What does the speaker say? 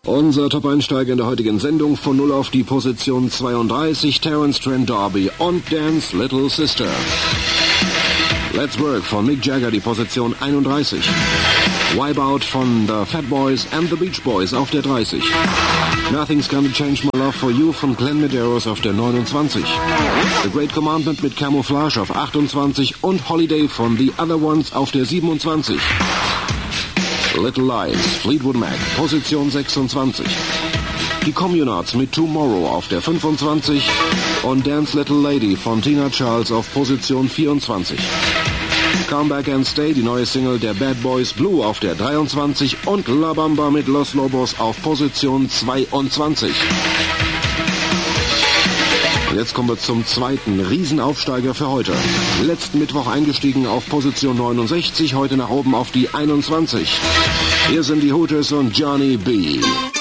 Unser Top-Einsteiger in der heutigen Sendung von 0 auf die Position 32, Terence Trent D'Arby und Dance Little Sister. Let's Work von Mick Jagger, die Position 31. Wipe Out von The Fat Boys and the Beach Boys auf der 30. Nothing's Gonna Change My Love for You von Glenn Medeiros auf der 29. The Great Commandment mit Camouflage auf 28 und Holiday von The Other Ones auf der 27. Little Lies, Fleetwood Mac, Position 26. Die Communards mit Tomorrow auf der 25 und Dance Little Lady von Tina Charles auf Position 24. Come Back and Stay, die neue Single der Bad Boys Blue auf der 23 und La Bamba mit Los Lobos auf Position 22. Jetzt kommen wir zum zweiten Riesenaufsteiger für heute. Letzten Mittwoch eingestiegen auf Position 69, heute nach oben auf die 21. Hier sind die Hooters und Johnny B.